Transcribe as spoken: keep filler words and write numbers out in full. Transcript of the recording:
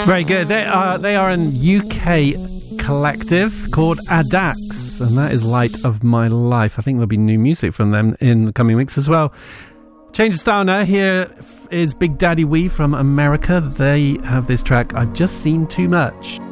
Very good. They are they are an U K collective called Addax, and that is Light of My Life. I think there'll be new music from them in the coming weeks as well. Change of style now. Here is Big Daddy Wee from America. They have this track, I've Just Seen Too Much.